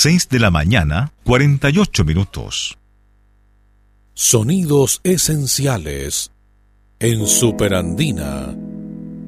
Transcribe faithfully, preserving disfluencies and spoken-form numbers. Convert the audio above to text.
seis de la mañana, cuarenta y ocho minutos. Sonidos esenciales en Superandina.